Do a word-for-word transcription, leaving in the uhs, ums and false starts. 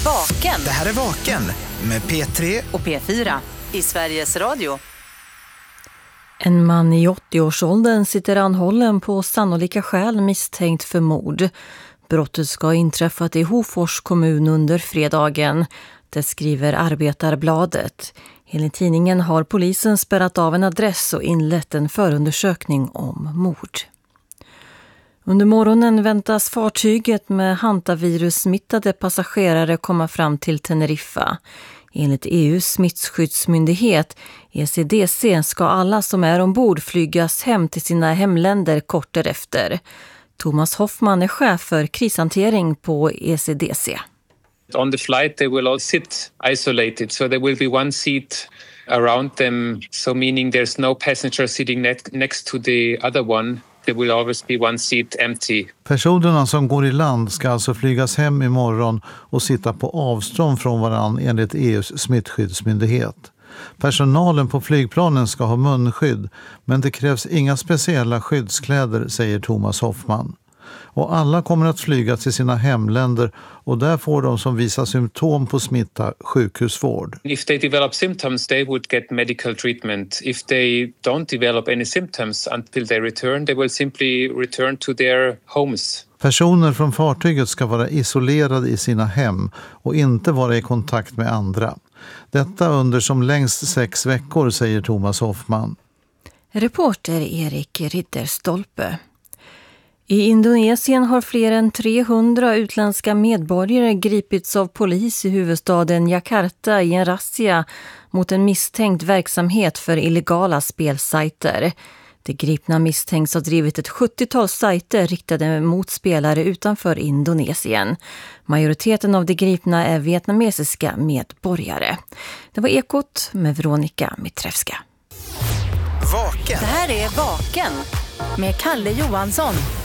Vaken. Det här är Vaken med P tre och P fyra i Sveriges Radio. En man i åttio-årsåldern sitter anhållen på sannolika skäl misstänkt för mord. Brottet ska ha inträffat i Hofors kommun under fredagen. Det skriver Arbetarbladet. Enligt tidningen har polisen spärrat av en adress och inlett en förundersökning om mord. Under morgonen väntas fartyget med hantavirus-smittade passagerare komma fram till Teneriffa. Enligt E U:s smittskyddsmyndighet E C D C ska alla som är ombord flygas hem till sina hemländer kort därefter. Thomas Hoffman är chef för krishantering på E C D C. On the flight they will all sit isolated, so there will be one seat around them, so meaning there's no passenger sitting ne- next to the other one. There will always be one seat empty. Personerna som går i land ska alltså flygas hem imorgon och sitta på avstånd från varann enligt E U:s smittskyddsmyndighet. Personalen på flygplanen ska ha munskydd, men det krävs inga speciella skyddskläder, säger Thomas Hoffman. Och alla kommer att flyga till sina hemländer och där får de som visar symptom på smitta sjukhusvård. If they develop symptoms, they would get medical treatment. If they don't develop any symptoms until they return, they will simply return to their homes. Personer från fartyget ska vara isolerade i sina hem och inte vara i kontakt med andra. Detta under som längst sex veckor, säger Thomas Hoffman. Reporter Erik Ridderstolpe. I Indonesien har fler än trehundra utländska medborgare gripits av polis i huvudstaden Jakarta i en razzia mot en misstänkt verksamhet för illegala spelsajter. De gripna misstänks ha drivit ett sjuttiotal sajter riktade mot spelare utanför Indonesien. Majoriteten av de gripna är vietnamesiska medborgare. Det var Ekot med Veronica Mitrevska. Vaken. Det här är Vaken med Kalle Johansson.